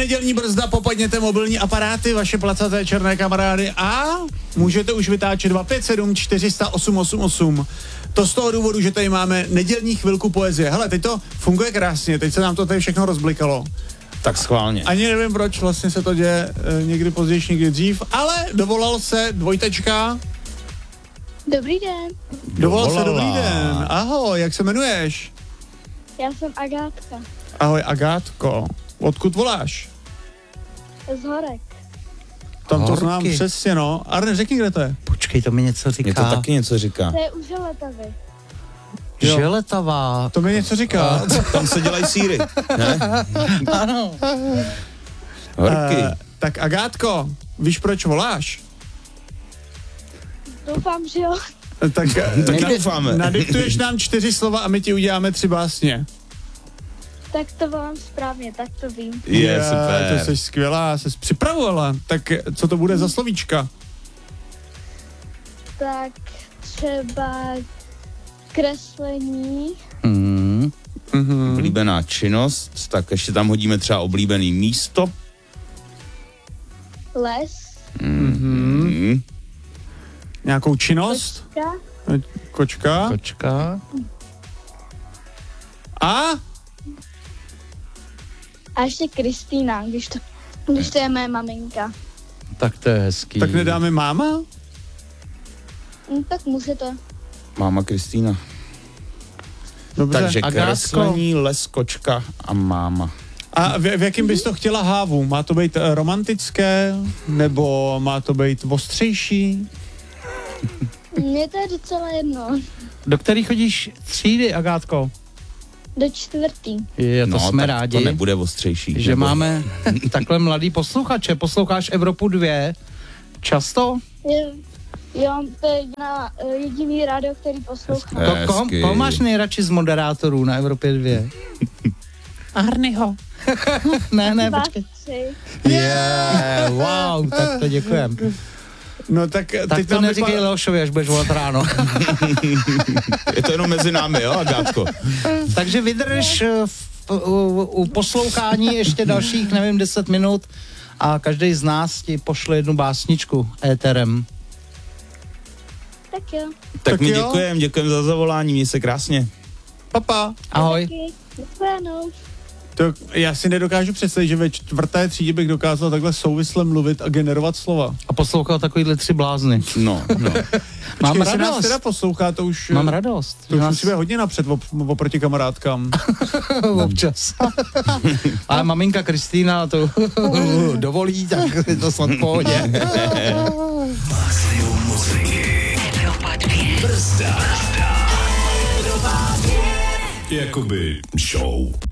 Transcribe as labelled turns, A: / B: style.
A: nedělní brzda, popadněte mobilní aparáty, vaše placaté černé kamarády a můžete už vytáčet 257 400 888. To z toho důvodu, že tady máme nedělní chvilku poezie. Hele, teď to funguje krásně, teď se nám to tady všechno rozblikalo.
B: Tak schválně.
A: Ani nevím, proč vlastně se to děje někdy později, někdy dřív, ale dovolal se Dvojtečka.
C: Dobrý den,
A: Dovolal se, dobrý den. Ahoj, jak se jmenuješ?
C: já jsem Agátka
A: Ahoj, Agátko. Odkud voláš?
C: z Horek.
A: Tam to
D: Horky.
A: znám přesně, no. Arne, řekni, kde to je.
D: Počkej, to mi něco říká.
B: Mě to taky něco říká.
C: To je u Želetavy.
A: Jo.
D: Želetavá.
A: To mi něco říká.
B: Tam se dělají síry, ne?
D: Ano.
B: Horky.
A: Tak Agátko, víš, proč voláš?
C: Doufám, že jo.
A: Tak
B: Taky doufáme.
A: nadiktuješ nám 4 slova a my ti uděláme 3 básně.
C: Tak to volám správně, tak to vím.
B: Je, super.
A: To jsi skvělá, jsi připravovala. Tak co to bude za slovíčka?
C: Tak třeba kreslení,
B: Oblíbená činnost, tak ještě tam hodíme třeba oblíbený místo.
C: les,
A: Nějakou činnost?
C: kočka,
A: Kočka.
D: Kočka.
C: a ještě Kristýna, když to je moje maminka.
D: Tak to je hezký.
A: Tak nedáme máma?
C: Tak můžete.
B: Máma Kristýna.
A: Dobře.
B: Takže
D: Agátko.
B: kreslení, les, kočka a máma.
A: A v jakým bys to chtěla hávu? Má to být romantické? Nebo má to být ostřejší?
C: Mně to je docela jedno.
D: Do který chodíš třídy, Agátko?
C: Do 4.
D: Je to jsme
B: tak
D: rádi,
B: to nebude ostřejší.
D: že
B: nebo-
D: máme takhle mladý posluchače. Posloucháš Evropu 2 často?
C: Jo, to je jediný rádio, který poslouchám.
B: Hezky.
D: Koho máš nejradši z moderátorů na Evropě 2? Arnyho. ne, počkej.
C: 2, 3.
D: Wow, tak to děkujem.
A: No tak
D: Tak
A: teď
D: to
A: nám
D: neříkej Leošovi, až budeš volat ráno.
B: Je to jenom mezi námi, jo, Agátko?
D: Takže vydrž u poslouchání ještě dalších, nevím, 10 minut a každý z nás ti pošle jednu básničku éterem.
C: Tak jo.
B: Tak my
A: jo.
B: děkujeme za zavolání, měj se krásně.
A: Papa.
D: Ahoj.
C: Taky. Naschledanou.
A: To já si nedokážu představit, že ve 4. třídě bych dokázal takhle souvisle mluvit a generovat slova.
D: A poslouchal takovýhle 3 blázny.
B: No.
D: Mám
A: Počkej, se nás
D: radost.
A: teda poslouchá, to už...
D: Mám radost.
A: To už
D: Nás-
A: musíme hodně napřed oproti kamarádkám.
D: občas. Ale maminka Kristýna to dovolí, tak je to snad v pohodě.
E: Maximum muziky. Evropa 2. Brzda. Evropa 2. Jakoby show.